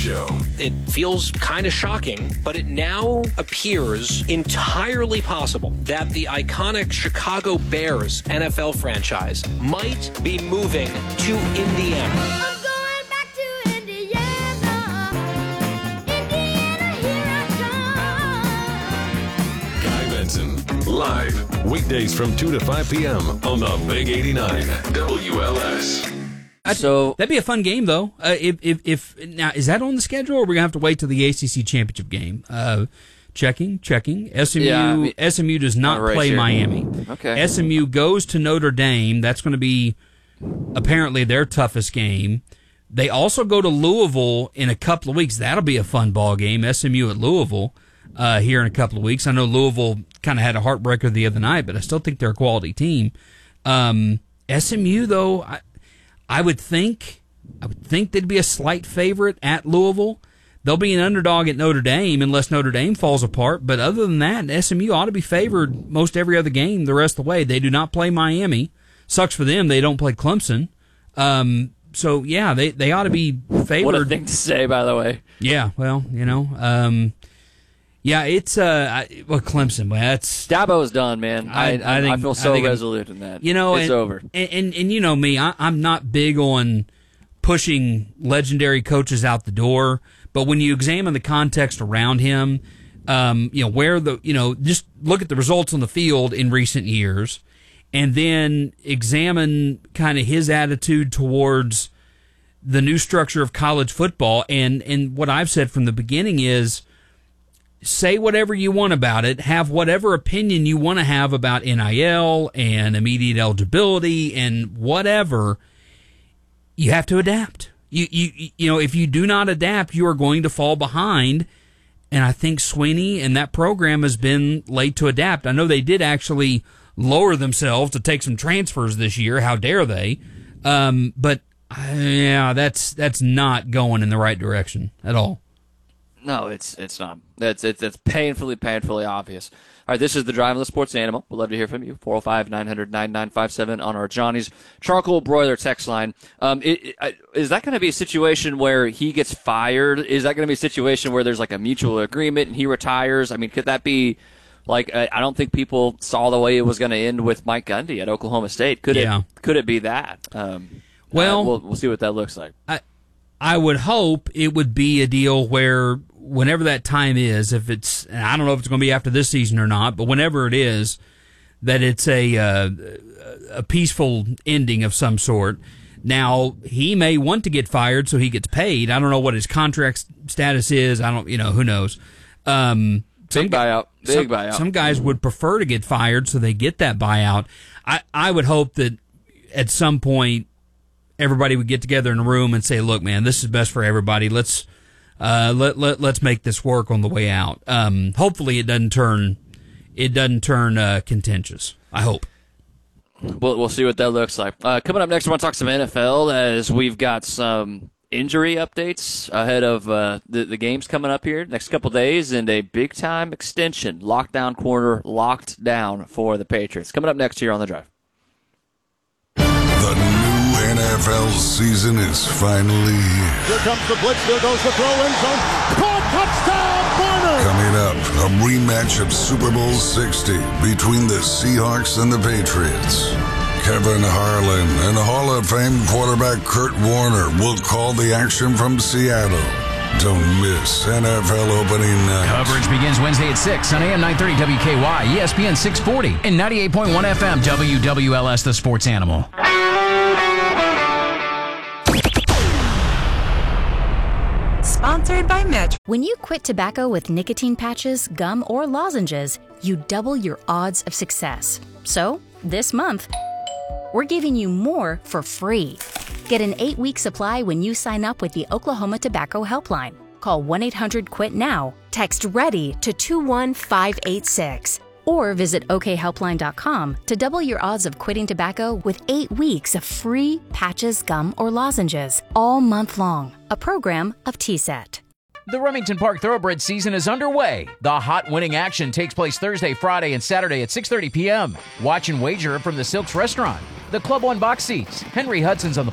Show. It feels kind of shocking, but it now appears entirely possible that the iconic Chicago Bears NFL franchise might be moving to Indiana. I'm going back to Indiana. Indiana, here I come. Guy Benson, live, weekdays from 2 to 5 p.m. on the Big 89 WLS. So that'd be a fun game, though. If now, is that on the schedule, or are we gonna have to wait till the ACC championship game? Checking. SMU does not play Miami. Okay. SMU goes to Notre Dame. That's going to be apparently their toughest game. They also go to Louisville in a couple of weeks. That'll be a fun ball game. SMU at Louisville here in a couple of weeks. I know Louisville kind of had a heartbreaker the other night, but I still think they're a quality team. SMU, though, I would think they'd be a slight favorite at Louisville. They'll be an underdog at Notre Dame unless Notre Dame falls apart. But other than that, SMU ought to be favored most every other game the rest of the way. They do not play Miami. Sucks for them. They don't play Clemson. So, yeah, they ought to be favored. What a thing to say, by the way. Yeah, well, yeah, it's Clemson. Well, that's Dabo's done, man. I feel so resolute in that. It's over. And you know me, I'm not big on pushing legendary coaches out the door. But when you examine the context around him, just look at the results on the field in recent years, and then examine kind of his attitude towards the new structure of college football. And what I've said from the beginning is, say whatever you want about it, have whatever opinion you want to have about NIL and immediate eligibility and whatever. You have to adapt. If you do not adapt, you are going to fall behind. And I think Sweeney and that program has been late to adapt. I know they did actually lower themselves to take some transfers this year. How dare they? But that's not going in the right direction at all. No, it's not. It's painfully obvious. All right, this is the Drive of the Sports Animal. We'd love to hear from you. 405-900-9957 on our Johnny's Charcoal Broiler text line. Is that going to be a situation where he gets fired? Is that going to be a situation where there's like a mutual agreement and he retires? I mean, could that be like? I don't think people saw the way it was going to end with Mike Gundy at Oklahoma State. Could it be that? We'll see what that looks like. I would hope it would be a deal where whenever that time is, if it's, I don't know if it's going to be after this season or not, but whenever it is, that it's a peaceful ending of some sort. Now, he may want to get fired so he gets paid. I don't know what his contract status is. Who knows? Big buyout. Some guys would prefer to get fired so they get that buyout. I would hope that at some point everybody would get together in a room and say, "Look, man, this is best for everybody. Let's make this work on the way out." Hopefully, it doesn't turn contentious. I hope. We'll see what that looks like. Coming up next, I want to talk some NFL as we've got some injury updates ahead of the games coming up here next couple days, and a big time extension lockdown corner locked down for the Patriots. Coming up next here on The Drive. The new NFL season is finally here. Here comes the blitz. There goes the throw in zone. Caught, touchdown, Warner! Coming up, a rematch of Super Bowl 60 between the Seahawks and the Patriots. Kevin Harlan and Hall of Fame quarterback Kurt Warner will call the action from Seattle. Don't miss NFL opening night. Coverage begins Wednesday at 6 on AM 930 WKY, ESPN 640, and 98.1 FM WWLS, the Sports Animal. Sponsored by Metro. When you quit tobacco with nicotine patches, gum, or lozenges, you double your odds of success. So, this month, we're giving you more for free. Get an 8-week supply when you sign up with the Oklahoma Tobacco Helpline. Call 1-800-QUIT-NOW. Text READY to 21586. Or visit okhelpline.com to double your odds of quitting tobacco with 8 weeks of free patches, gum, or lozenges all month long. A program of TSET. The Remington Park Thoroughbred season is underway. The hot winning action takes place Thursday, Friday, and Saturday at 6:30 p.m. Watch and wager from the Silks Restaurant, the Club One box seats, Henry Hudson's on the